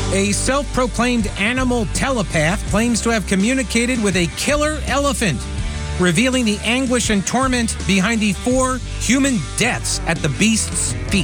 A self-proclaimed animal telepath claims to have communicated with a killer elephant, revealing the anguish and torment behind the 4 human deaths at the beast's feet.